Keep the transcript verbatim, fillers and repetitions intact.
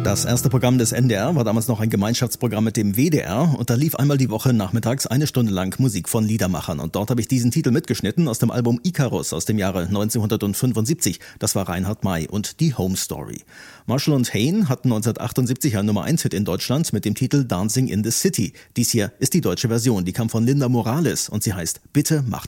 Das erste Programm des N D R war damals noch ein Gemeinschaftsprogramm mit dem W D R und da lief einmal die Woche nachmittags eine Stunde lang Musik von Liedermachern. Und dort habe ich diesen Titel mitgeschnitten aus dem Album Icarus aus dem Jahre neunzehnhundertfünfundsiebzig. Das war Reinhard May und die Home Story. Marshall und Hayne hatten neunzehnhundertachtundsiebzig einen Nummer eins Hit in Deutschland mit dem Titel Dancing in the City. Dies hier ist die deutsche Version, die kam von Linda Morales und sie heißt Bitte macht